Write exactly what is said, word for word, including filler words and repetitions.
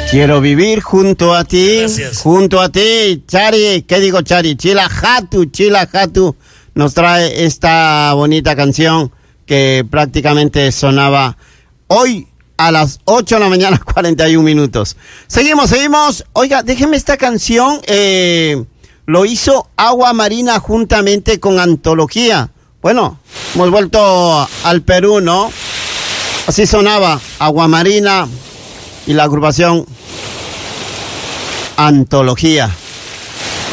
Quiero vivir junto a ti, Gracias. junto a ti, Chari. ¿Qué digo, Chari? Chila Hatu, Chila Hatu nos trae esta bonita canción que prácticamente sonaba hoy a las ocho de la mañana, cuarenta y un minutos. Seguimos, seguimos. Oiga, déjeme esta canción. Eh, lo hizo Agua Marina juntamente con Antología. Bueno, hemos vuelto al Perú, ¿no? Así sonaba Agua Marina y la agrupación Antología.